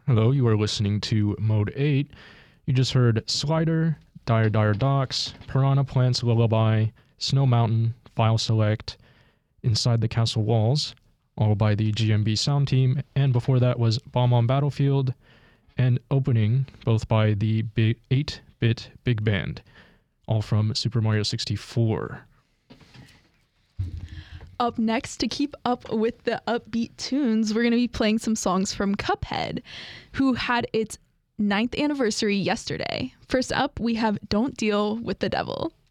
Hello, you are listening to Mode 8. You just heard Slider, Dire Dire Docks, Piranha Plants Lullaby, Snow Mountain, File Select, Inside the Castle Walls, all by the GMB sound team, and before that was Bomb on Battlefield, and Opening, both by the 8-Bit Big Band, all from Super Mario 64. Up next, to keep up with the upbeat tunes, we're going to be playing some songs from Cuphead, who had its 9th anniversary yesterday. First up, we have Don't Deal with the Devil.